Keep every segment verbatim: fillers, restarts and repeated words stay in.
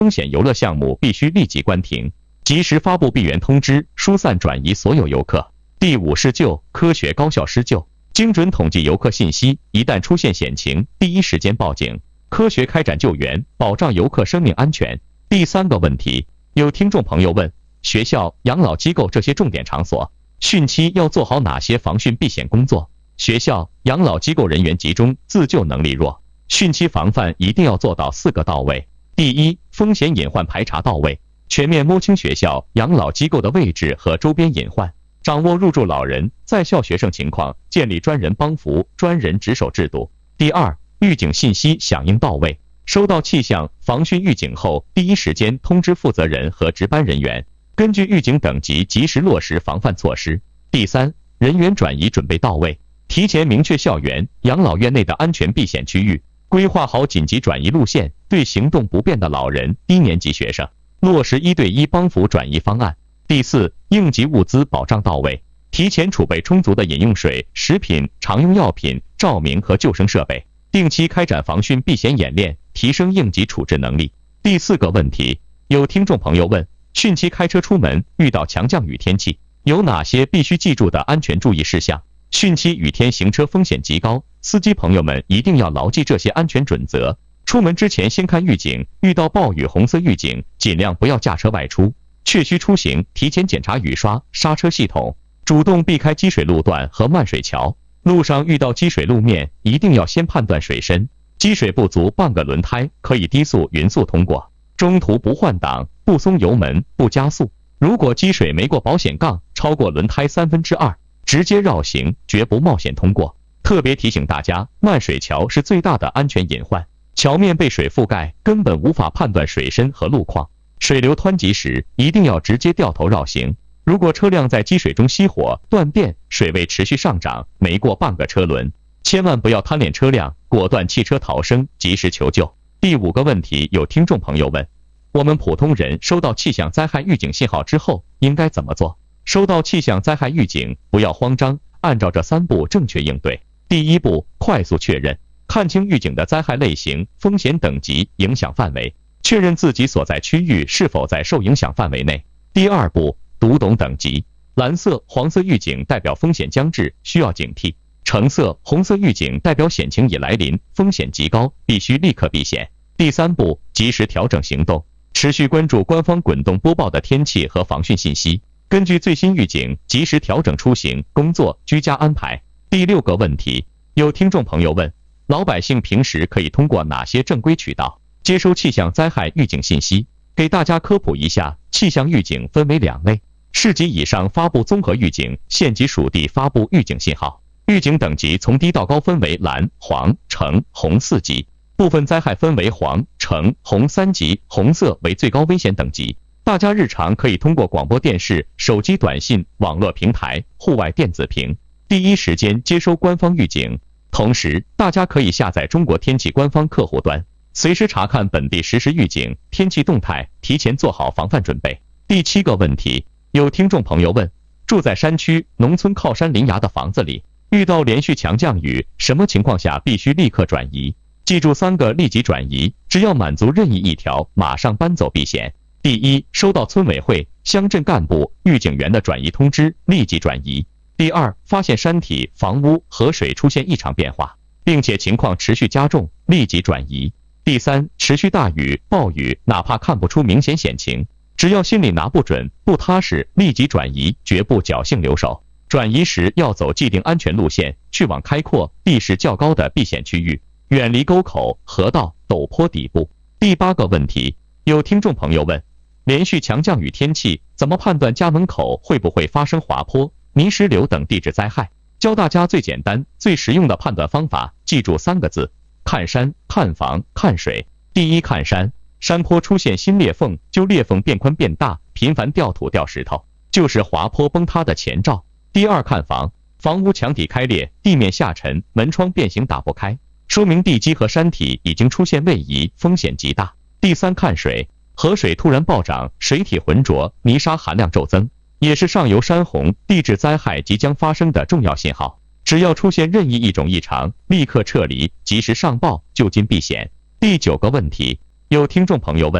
风险游乐项目必须立即关停，及时发布闭园通知，疏散转移所有游客。第五，施救，科学高效施救，精准统计游客信息，一旦出现险情，第一时间报警，科学开展救援，保障游客生命安全。第三个问题，有听众朋友问，学校、养老机构这些重点场所，汛期要做好哪些防汛避险工作？学校、养老机构人员集中，自救能力弱，汛期防范一定要做到四个到位。第一，风险隐患排查到位，全面摸清学校、养老机构的位置和周边隐患，掌握入住老人、在校学生情况，建立专人帮扶、专人值守制度。第二，预警信息响应到位，收到气象、防汛预警后，第一时间通知负责人和值班人员，根据预警等级及时落实防范措施。第三，人员转移准备到位，提前明确校园、养老院内的安全避险区域，规划好紧急转移路线，对行动不便的老人、低年级学生落实一对一帮扶转移方案。第四，应急物资保障到位，提前储备充足的饮用水、食品、常用药品、照明和救生设备，定期开展防汛避险演练，提升应急处置能力。第四个问题，有听众朋友问，汛期开车出门遇到强降雨天气，有哪些必须记住的安全注意事项？汛期雨天行车风险极高，司机朋友们一定要牢记这些安全准则。出门之前先看预警，遇到暴雨红色预警，尽量不要驾车外出。确需出行，提前检查雨刷、刹车系统，主动避开积水路段和漫水桥。路上遇到积水路面，一定要先判断水深，积水不足半个轮胎可以低速匀速通过，中途不换挡、不松油门、不加速。如果积水没过保险杠，超过轮胎三分之二，直接绕行，绝不冒险通过。特别提醒大家，漫水桥是最大的安全隐患，桥面被水覆盖，根本无法判断水深和路况。水流湍急时，一定要直接掉头绕行。如果车辆在积水中熄火、断电，水位持续上涨，没过半个车轮，千万不要贪恋车辆，果断弃车逃生，及时求救。第五个问题，有听众朋友问，我们普通人收到气象灾害预警信号之后，应该怎么做？收到气象灾害预警，不要慌张，按照这三步正确应对。第一步，快速确认，看清预警的灾害类型、风险等级、影响范围，确认自己所在区域是否在受影响范围内。第二步，读懂等级，蓝色、黄色预警代表风险将至，需要警惕；橙色、红色预警代表险情已来临，风险极高，必须立刻避险。第三步，及时调整行动，持续关注官方滚动播报的天气和防汛信息，根据最新预警，及时调整出行、工作、居家安排。第六个问题，有听众朋友问，老百姓平时可以通过哪些正规渠道接收气象灾害预警信息？给大家科普一下，气象预警分为两类，市级以上发布综合预警，县级属地发布预警信号。预警等级从低到高分为蓝、黄、橙、红四级，部分灾害分为黄、橙、红三级，红色为最高危险等级。大家日常可以通过广播电视、手机短信、网络平台、户外电子屏，第一时间接收官方预警。同时，大家可以下载中国天气官方客户端，随时查看本地实时预警、天气动态，提前做好防范准备。第七个问题，有听众朋友问，住在山区、农村靠山临崖的房子里，遇到连续强降雨，什么情况下必须立刻转移？记住三个立即转移，只要满足任意一条，马上搬走避险。第一，收到村委会、乡镇干部、预警员的转移通知，立即转移。第二，发现山体、房屋、河水出现异常变化，并且情况持续加重，立即转移。第三，持续大雨、暴雨，哪怕看不出明显险情，只要心里拿不准、不踏实，立即转移，绝不侥幸留守。转移时要走既定安全路线，去往开阔、地势较高的避险区域，远离沟口、河道、陡坡底部。第八个问题，有听众朋友问，连续强降雨天气，怎么判断家门口会不会发生滑坡、泥石流等地质灾害？教大家最简单、最实用的判断方法，记住三个字：看山、看房、看水。第一，看山，山坡出现新裂缝，就裂缝变宽变大，频繁掉土掉石头，就是滑坡崩塌的前兆。第二，看房，房屋墙体开裂，地面下沉，门窗变形打不开，说明地基和山体已经出现位移，风险极大。第三，看水，河水突然暴涨，水体浑浊，泥沙含量骤增，也是上游山洪、地质灾害即将发生的重要信号。只要出现任意一种异常，立刻撤离，及时上报，就近避险。第九个问题，有听众朋友问，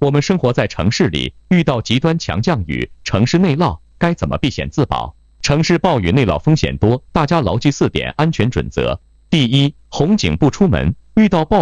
我们生活在城市里，遇到极端强降雨、城市内涝，该怎么避险自保？城市暴雨内涝风险多，大家牢记四点安全准则。第一，红警不出门，遇到暴